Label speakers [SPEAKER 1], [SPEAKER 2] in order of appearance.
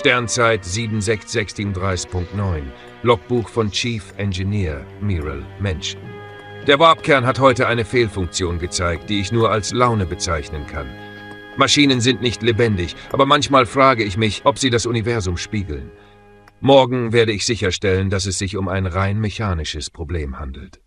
[SPEAKER 1] Sternzeit 76637.9. Logbuch von Chief Engineer Miral Mensch. Der Warpkern hat heute eine Fehlfunktion gezeigt, die ich nur als Laune bezeichnen kann. Maschinen sind nicht lebendig, aber manchmal frage ich mich, ob sie das Universum spiegeln. Morgen werde ich sicherstellen, dass es sich um ein rein mechanisches Problem handelt.